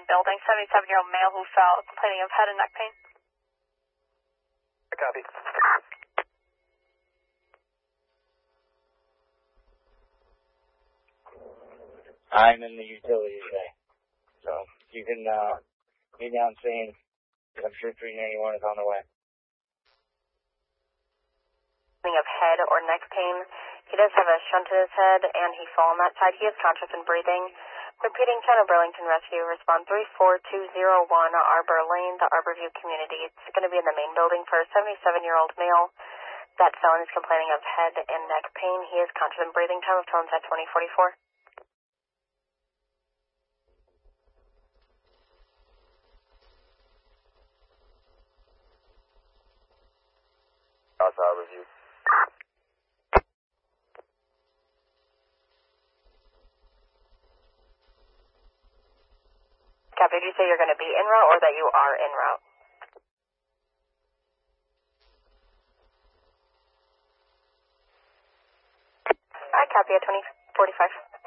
building, 77-year-old male who fell, complaining of head and neck pain. Copy. I'm in the utility today, so you can be down scene. I'm sure 391 is on the way. Of head or neck pain. He does have a shunt in his head, and he fell on that side. He is conscious and breathing. Repeating, Town of Burlington Rescue, respond 34201 Arbor Lane, the Arborview community. It's going to be in the main building for a 77-year-old male. That felon is complaining of head and neck pain. He is conscious and breathing. Time of tones at 2044. South Arborview. Copy, did you say you're going to be en route or that you are en route? I copy at 2045.